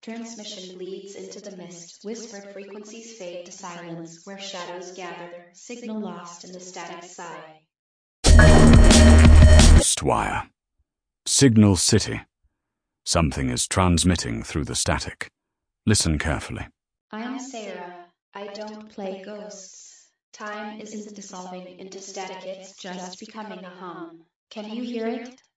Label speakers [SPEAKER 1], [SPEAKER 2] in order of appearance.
[SPEAKER 1] Transmission bleeds into the mist, whispered frequencies fade to silence where shadows gather, signal lost in the static sigh.
[SPEAKER 2] Stwire. Signal City. Something is transmitting through the static. Listen carefully.
[SPEAKER 1] I'm Sarah. I don't play ghosts. Time isn't dissolving into static, it's just becoming a hum. Can you hear it?